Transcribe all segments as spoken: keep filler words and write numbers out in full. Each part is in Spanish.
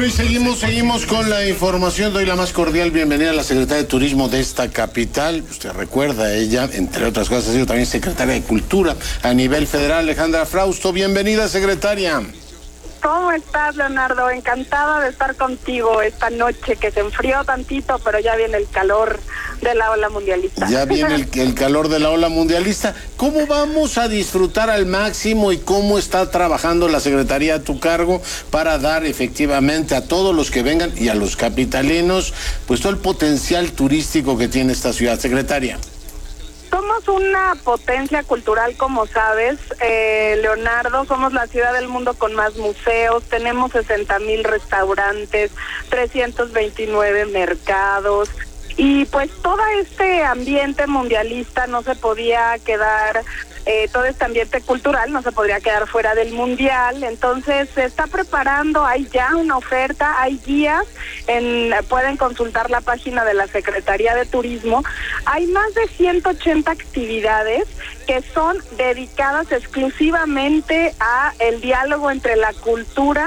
Bueno, y seguimos, seguimos con la información. Doy la más cordial bienvenida a la secretaria de Turismo de esta capital. Usted recuerda, ella, entre otras cosas, ha sido también secretaria de Cultura a nivel federal, Alejandra Frausto. Bienvenida, secretaria. ¿Cómo estás, Leonardo? Encantada de estar contigo esta noche, que se enfrió tantito, pero ya viene el calor de la ola mundialista. Ya viene el, el calor de la ola mundialista. ¿Cómo vamos a disfrutar al máximo y cómo está trabajando la Secretaría a tu cargo para dar efectivamente a todos los que vengan y a los capitalinos, pues todo el potencial turístico que tiene esta ciudad, secretaria? Somos una potencia cultural, como sabes, eh, Leonardo. Somos la ciudad del mundo con más museos, tenemos sesenta mil restaurantes, trescientos veintinueve mercados, y pues todo este ambiente mundialista no se podía quedar, eh, todo este ambiente cultural no se podría quedar fuera del mundial. Entonces se está preparando, hay ya una oferta, hay guías, en, pueden consultar la página de la Secretaría de Turismo. Hay más de ciento ochenta actividades que son dedicadas exclusivamente a el diálogo entre la cultura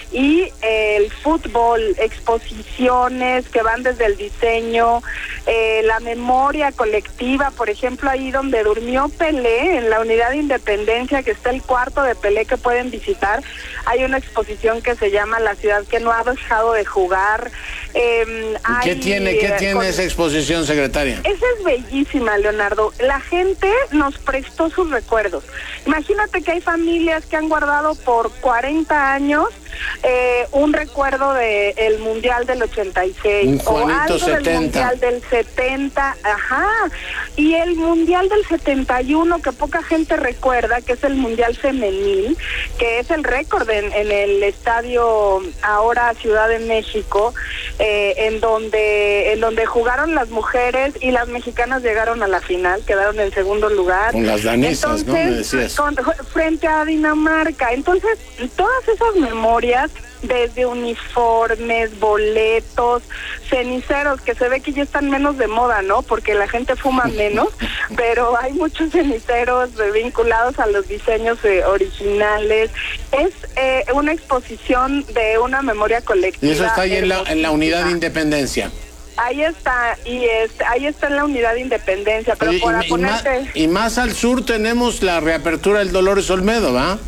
y el fútbol, exposiciones que van desde el diseño, eh, la memoria colectiva, por ejemplo, ahí donde durmió Pelé, en la Unidad de Independencia, que está el cuarto de Pelé que pueden visitar, hay una exposición que se llama La ciudad que no ha dejado de jugar. Eh, ¿Qué hay, tiene, qué tiene con... esa exposición, secretaria? Esa es bellísima, Leonardo. La gente nos prestó sus recuerdos. Imagínate que hay familias que han guardado por cuarenta años eh, un recuerdo de el Mundial del ochenta y seis, un Juanito o algo setenta. del Mundial del setenta, ajá, y el Mundial del setenta y uno, que poca gente recuerda, que es el Mundial femenil, que es el récord en, en el estadio ahora Ciudad de México, eh, en donde en donde jugaron las mujeres y las mexicanas llegaron a la final, quedaron en segundo lugar. Con las danesas, Entonces, ¿no? Me decías. Con, frente a Dinamarca. Entonces, todas esas memorias, desde uniformes, boletos, ceniceros, que se ve que ya están menos de moda, ¿no? Porque la gente fuma menos, pero hay muchos ceniceros vinculados a los diseños eh, originales. Es eh, una exposición de una memoria colectiva. Y eso está ahí en la, en la Unidad de Independencia. Ahí está, y es, ahí está en la Unidad de Independencia, pero Oye, para y, ponerte... y, más, y más al sur tenemos la reapertura del Dolores Olmedo, ¿va?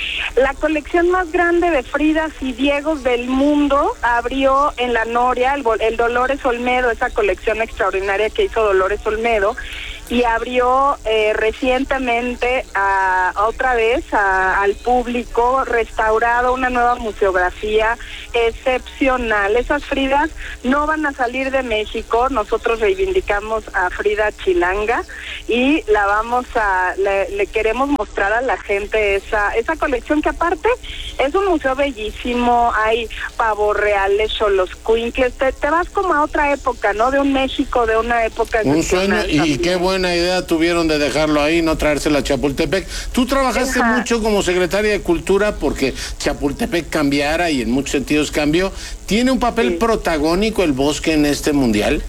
La colección más grande de Fridas y Diegos del mundo abrió en La Noria, el, el Dolores Olmedo, esa colección extraordinaria que hizo Dolores Olmedo, y abrió eh, recientemente a, otra vez a, al público, restaurado, una nueva museografía excepcional. Esas Fridas no van a salir de México. Nosotros reivindicamos a Frida Chilanga y la vamos a, le, le queremos mostrar a la gente esa, esa colección, que aparte es un museo bellísimo. Hay pavos reales, xoloscuincles, te, te vas como a otra época, ¿no? De un México, de una época un sueño, y, y qué bueno buena idea tuvieron de dejarlo ahí, no traérselo a Chapultepec. Tú trabajaste Ajá. mucho como secretaria de Cultura porque Chapultepec cambiara y en muchos sentidos cambió. ¿Tiene un papel sí. protagónico el bosque en este mundial?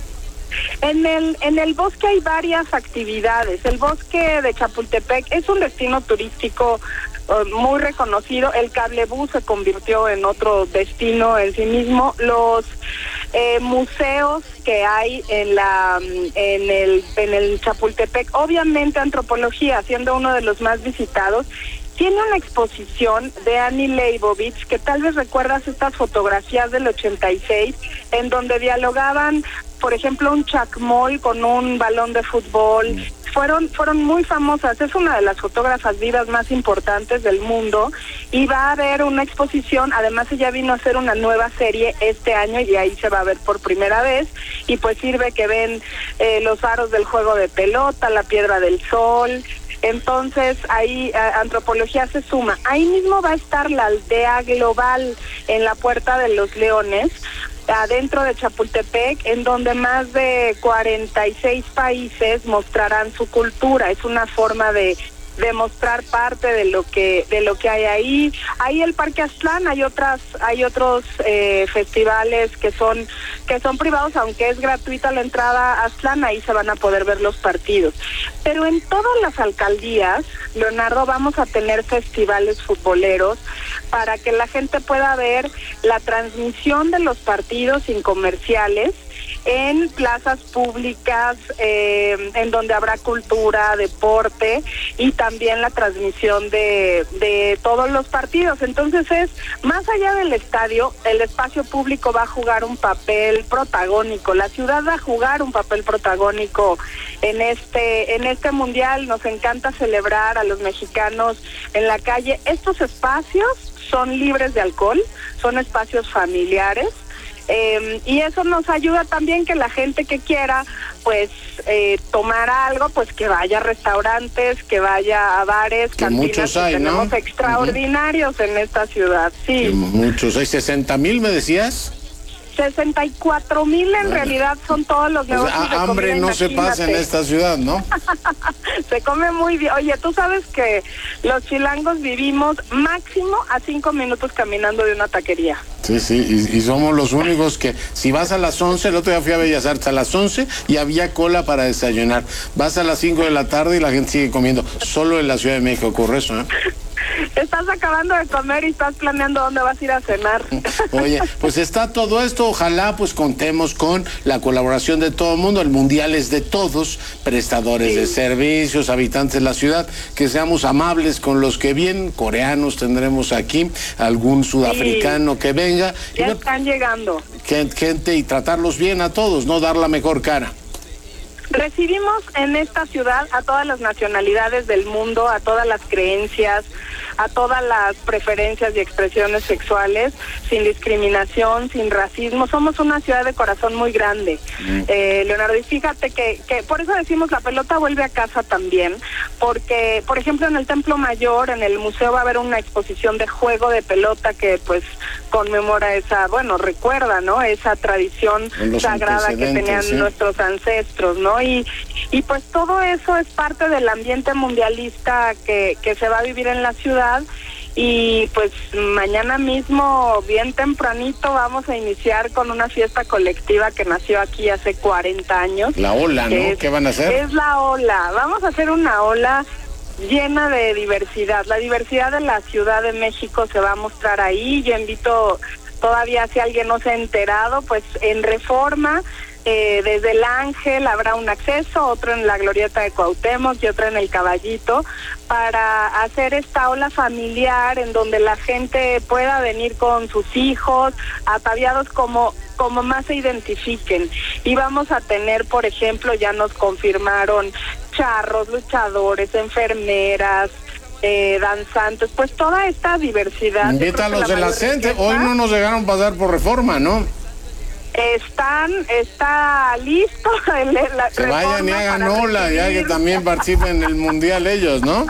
En el en el bosque hay varias actividades. El bosque de Chapultepec es un destino turístico uh, muy reconocido. El cablebús se convirtió en otro destino en sí mismo. Los eh, museos que hay en la en el en el Chapultepec, obviamente antropología, siendo uno de los más visitados. Tiene una exposición de Annie Leibovitz, que tal vez recuerdas estas fotografías del ochenta y seis, en donde dialogaban, por ejemplo, un chacmol con un balón de fútbol. Fueron fueron muy famosas. Es una de las fotógrafas vivas más importantes del mundo y va a haber una exposición. Además, ella vino a hacer una nueva serie este año y ahí se va a ver por primera vez. Y pues sirve que ven eh, los aros del juego de pelota, la Piedra del Sol. Entonces ahí eh, antropología se suma. Ahí mismo va a estar la aldea global en la Puerta de los Leones, adentro de Chapultepec, en donde más de cuarenta y seis países mostrarán su cultura. Es una forma de demostrar parte de lo que de lo que hay ahí. Ahí el Parque Aztlán, hay otras hay otros eh, festivales que son que son privados, aunque es gratuita la entrada a Aztlán, ahí se van a poder ver los partidos. Pero en todas las alcaldías, Leonardo, vamos a tener festivales futboleros para que la gente pueda ver la transmisión de los partidos sin comerciales en plazas públicas, eh, en donde habrá cultura, deporte y también la transmisión de, de todos los partidos. Entonces es, más allá del estadio, el espacio público va a jugar un papel protagónico, la ciudad va a jugar un papel protagónico en este, en este mundial. Nos encanta celebrar a los mexicanos en la calle. Estos espacios son libres de alcohol, son espacios familiares. Eh, y eso nos ayuda también que la gente que quiera pues eh, tomar algo, pues que vaya a restaurantes, que vaya a bares, que cantinas, muchos hay, que tenemos ¿no? extraordinarios uh-huh. en esta ciudad, sí. Que muchos hay, sesenta mil me decías. sesenta y cuatro mil en bueno. realidad son todos los negocios pues, de comida, hambre no imagínate. se pasa en esta ciudad, ¿no? Se come muy bien. Oye, tú sabes que los chilangos vivimos máximo a cinco minutos caminando de una taquería. Sí, sí, y, y somos los únicos que, si vas a las once, el otro día fui a Bellas Artes a las once y había cola para desayunar. Vas a las cinco de la tarde y la gente sigue comiendo. Solo en la Ciudad de México ocurre eso, ¿eh? Estás acabando de comer y estás planeando dónde vas a ir a cenar. Oye, pues está todo esto, ojalá pues contemos con la colaboración de todo el mundo, el mundial es de todos, prestadores sí. de servicios, habitantes de la ciudad, que seamos amables con los que vienen, coreanos tendremos aquí, algún sudafricano sí. que venga. Ya y, están llegando. Gente, y tratarlos bien a todos, no dar la mejor cara. Recibimos en esta ciudad a todas las nacionalidades del mundo, a todas las creencias, a todas las preferencias y expresiones sexuales, sin discriminación, sin racismo. Somos una ciudad de corazón muy grande, mm. eh, Leonardo, y fíjate que, que por eso decimos la pelota vuelve a casa también, porque, por ejemplo, en el Templo Mayor, en el museo va a haber una exposición de juego de pelota que, pues, conmemora esa, bueno, recuerda, ¿no?, esa tradición sagrada que tenían ¿sí? nuestros ancestros, ¿no? Y, y pues todo eso es parte del ambiente mundialista que, que se va a vivir en la ciudad. Y pues mañana mismo, bien tempranito, vamos a iniciar con una fiesta colectiva que nació aquí hace cuarenta años. La ola, ¿no? Es, ¿qué van a hacer? Es la ola. Vamos a hacer una ola llena de diversidad. La diversidad de la Ciudad de México se va a mostrar ahí. Yo invito, todavía si alguien no se ha enterado, pues en Reforma, Eh, desde el Ángel habrá un acceso, otro en la Glorieta de Cuauhtémoc y otro en el Caballito, para hacer esta ola familiar en donde la gente pueda venir con sus hijos, ataviados como, como más se identifiquen. Y vamos a tener, por ejemplo, ya nos confirmaron charros, luchadores, enfermeras, Eh, danzantes, pues toda esta diversidad. Invítalos de la gente, hoy no nos dejaron pasar por Reforma, ¿no? Están, está listo. El, la que vayan y hagan ola, ya que también participen en el mundial ellos, ¿no?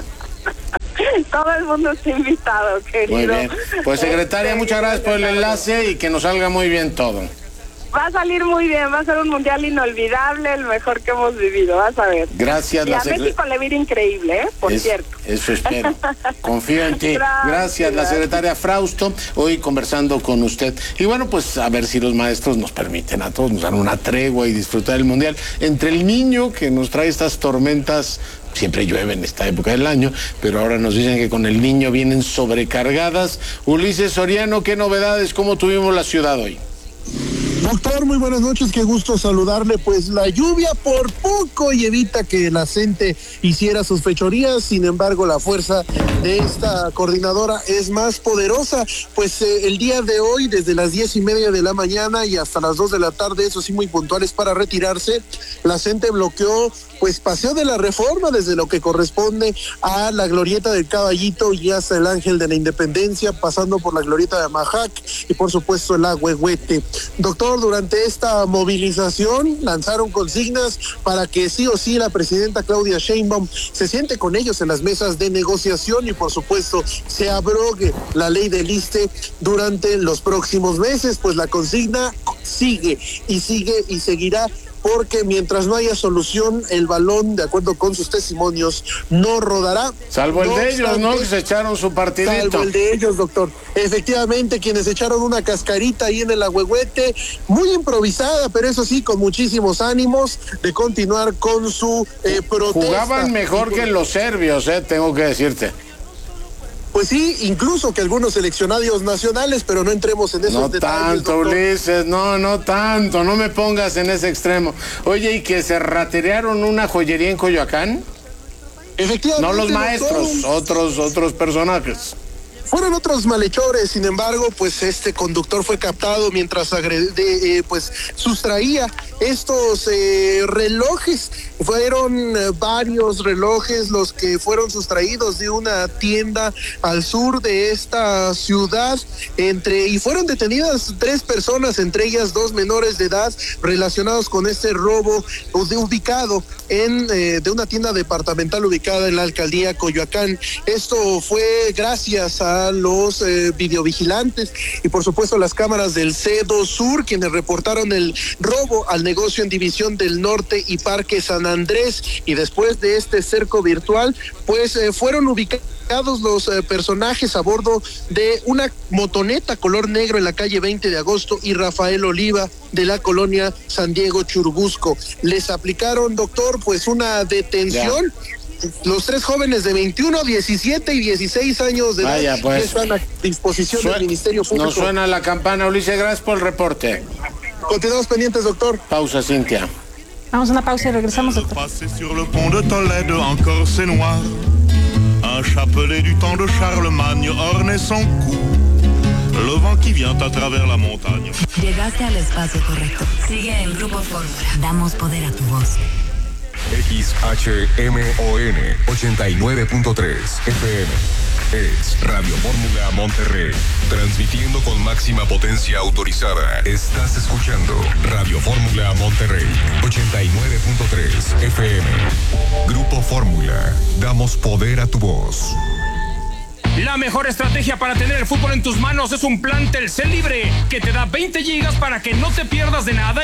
Todo el mundo está invitado, querido. Muy bien. Pues secretaria, este, muchas gracias por el enlace y que nos salga muy bien todo. Va a salir muy bien, va a ser un mundial inolvidable, el mejor que hemos vivido, vas a ver. Gracias. Y la a secre... México le viene increíble, ¿eh? Por es, cierto. Eso espero. Confío en ti. Gracias, Gracias, la secretaria Frausto, hoy conversando con usted. Y bueno, pues a ver si los maestros nos permiten a todos, nos dan una tregua y disfrutar del mundial. Entre el niño que nos trae estas tormentas, siempre llueve en esta época del año, pero ahora nos dicen que con el niño vienen sobrecargadas. Ulises Soriano, ¿qué novedades? ¿Cómo tuvimos la ciudad hoy? Doctor, muy buenas noches, qué gusto saludarle. Pues la lluvia por poco y evita que la gente hiciera sus fechorías, sin embargo la fuerza de esta coordinadora es más poderosa, pues eh, el día de hoy desde las diez y media de la mañana y hasta las dos de la tarde, eso sí muy puntuales para retirarse, la gente bloqueó pues Paseo de la Reforma desde lo que corresponde a la Glorieta del Caballito y hasta el Ángel de la Independencia, pasando por la Glorieta de Amajac y por supuesto el Ahuehuete. Doctor, durante esta movilización lanzaron consignas para que sí o sí la presidenta Claudia Sheinbaum se siente con ellos en las mesas de negociación y por supuesto se abrogue la ley del ISSSTE durante los próximos meses, pues la consigna sigue y sigue y seguirá porque mientras no haya solución, el balón, de acuerdo con sus testimonios, no rodará. Salvo el no de ellos, obstante, ¿no? Que se echaron su partidito. Salvo el de ellos, doctor. Efectivamente, quienes echaron una cascarita ahí en el Ahuehuete, muy improvisada, pero eso sí, con muchísimos ánimos de continuar con su eh, protesta. Jugaban mejor y, que los serbios, eh, tengo que decirte. Pues sí, incluso que algunos seleccionados nacionales, pero no entremos en esos no detalles. No tanto, Ulises, no, no tanto, no me pongas en ese extremo. Oye, ¿y que se raterearon una joyería en Coyoacán? Efectivamente. No los maestros, doctor, otros, otros personajes. Fueron otros malhechores, sin embargo, pues este conductor fue captado mientras agrede, eh, pues sustraía estos eh, relojes. Fueron eh, varios relojes los que fueron sustraídos de una tienda al sur de esta ciudad, entre y fueron detenidas tres personas, entre ellas dos menores de edad, relacionados con este robo de, ubicado en eh, de una tienda departamental ubicada en la alcaldía Coyoacán. Esto fue gracias a los eh, videovigilantes y por supuesto las cámaras del C dos Sur, quienes reportaron el robo al negocio en División del Norte y Parque San Andrés, y después de este cerco virtual pues eh, fueron ubicados los eh, personajes a bordo de una motoneta color negro en la calle veinte de agosto y Rafael Oliva de la colonia San Diego Churubusco. Les aplicaron, doctor, pues una detención. Ya. Los tres jóvenes de veintiuno, diecisiete y dieciséis años de Vaya, edad pues, están a disposición Sue- del Ministerio Público. No suena la campana, Ulises, gracias por el reporte. Continuamos pendientes, doctor. Pausa, Cintia. Vamos a una pausa y regresamos, doctor. Sur le pont de Tolède, encore c'est noir. Un chapelet du temps de Charlemagne orne son cou. Le vent qui vient à travers la montagne. Llegaste al espacio correcto. Sigue en Grupo Fórmula. Damos poder a tu voz. X H M O N ochenta y nueve punto tres F M. Es Radio Fórmula Monterrey. Transmitiendo con máxima potencia autorizada. Estás escuchando Radio Fórmula Monterrey ochenta y nueve punto tres F M. Grupo Fórmula. Damos poder a tu voz. La mejor estrategia para tener el fútbol en tus manos es un plan Telcel Libre que te da veinte gigas para que no te pierdas de nada